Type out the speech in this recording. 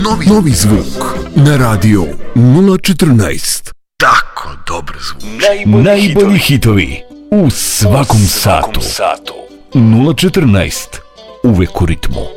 Novi zvuk na radio 014. Tako dobro zvuči. Najbolji hitovi u svakom satu. 014. Uvek u ritmu.